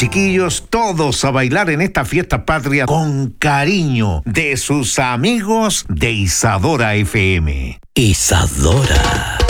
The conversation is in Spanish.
chiquillos, todos a bailar en esta fiesta patria con cariño de sus amigos de Isadora FM. Isadora.